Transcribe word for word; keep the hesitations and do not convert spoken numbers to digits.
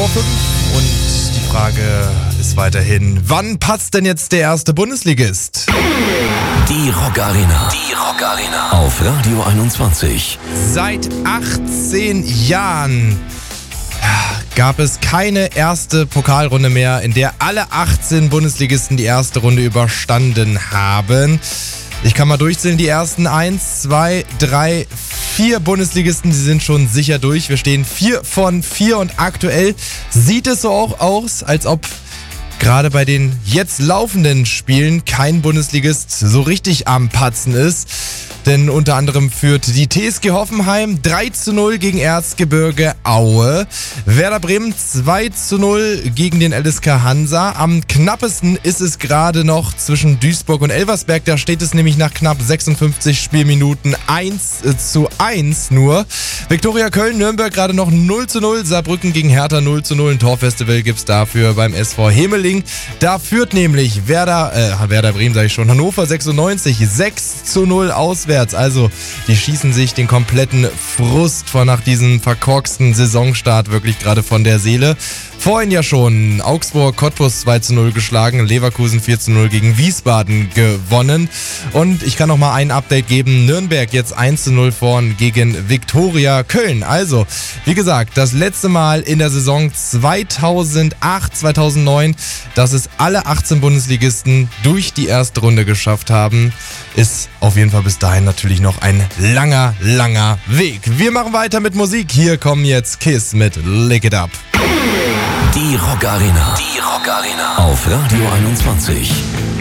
vor fünf und die Frage ist weiterhin, wann patzt denn jetzt der erste Bundesligist? Die Rock Arena. Die Rock Arena. Auf Radio einundzwanzig. Seit achtzehn Jahren gab es keine erste Pokalrunde mehr, in der alle achtzehn Bundesligisten die erste Runde überstanden haben. Ich kann mal durchzählen, die ersten eins, zwei, drei, vier Bundesligisten, die sind schon sicher durch. Wir stehen vier von vier und aktuell sieht es so auch aus, als ob gerade bei den jetzt laufenden Spielen kein Bundesligist so richtig am Patzen ist. Denn unter anderem führt die T S G Hoffenheim drei zu null gegen Erzgebirge Aue. Werder Bremen zwei zu null gegen den L S K Hansa. Am knappesten ist es gerade noch zwischen Duisburg und Elversberg. Da steht es nämlich nach knapp sechsundfünfzig Spielminuten eins zu eins nur. Viktoria Köln, Nürnberg gerade noch null zu null. Saarbrücken gegen Hertha null zu null. Ein Torfestival gibt's dafür beim S V Hemeling. Da führt nämlich Werder, äh, Werder Bremen sage ich schon, Hannover sechsundneunzig sechs zu null auswärts. Also, die schießen sich den kompletten Frust von nach diesem verkorksten Saisonstart wirklich gerade von der Seele. Vorhin ja schon Augsburg Cottbus zwei zu null geschlagen, Leverkusen vier zu null gegen Wiesbaden gewonnen. Und ich kann noch mal ein Update geben, Nürnberg jetzt eins zu null vorn gegen Viktoria Köln. Also, wie gesagt, das letzte Mal in der Saison zweitausendacht, zweitausendneun, dass es alle achtzehn Bundesligisten durch die erste Runde geschafft haben, ist auf jeden Fall bis dahin natürlich noch ein langer, langer Weg. Wir machen weiter mit Musik. Hier kommen jetzt Kiss mit Lick It Up. Die Rock Arena. Die Rock Arena. Auf Radio einundzwanzig.